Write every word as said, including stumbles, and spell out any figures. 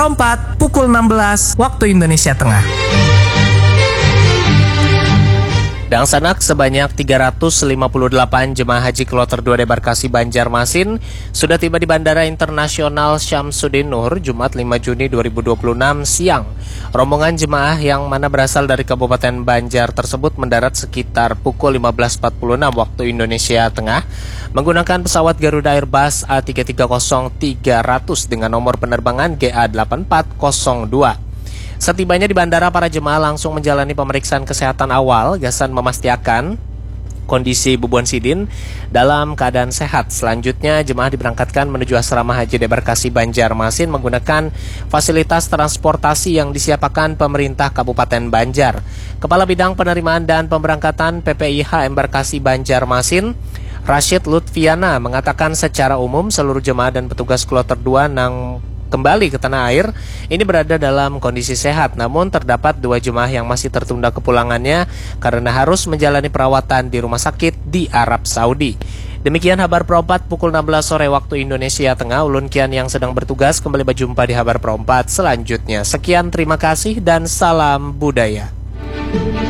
empat pukul enam belas waktu Indonesia Tengah. Dan sanak sebanyak tiga ratus lima puluh delapan jemaah haji kloter dua debarkasi Banjarmasin sudah tiba di Bandara Internasional Syamsuddin Nur Jumat lima Juni dua ribu dua puluh enam siang. Rombongan jemaah yang mana berasal dari Kabupaten Banjar tersebut mendarat sekitar pukul lima belas empat puluh enam waktu Indonesia Tengah menggunakan pesawat Garuda Airbus A tiga tiga nol tiga ratus dengan nomor penerbangan G A delapan empat nol dua. Setibanya di bandara, para jemaah langsung menjalani pemeriksaan kesehatan awal. Gasan memastikan kondisi Bubuan Sidin dalam keadaan sehat. Selanjutnya, jemaah diberangkatkan menuju asrama haji debarkasi Banjarmasin menggunakan fasilitas transportasi yang disiapkan pemerintah Kabupaten Banjar. Kepala Bidang Penerimaan dan Pemberangkatan P P I H Embarkasi Banjarmasin, Rashid Lutfiana, mengatakan secara umum seluruh jemaah dan petugas kloter dua nang kembali ke tanah air ini berada dalam kondisi sehat, namun terdapat dua jemaah yang masih tertunda kepulangannya karena harus menjalani perawatan di rumah sakit di Arab Saudi. Demikian Habar Pro empat pukul enam belas sore waktu Indonesia Tengah. Ulun Kian yang sedang bertugas kembali berjumpa di Habar Pro empat selanjutnya. Sekian, terima kasih dan salam budaya.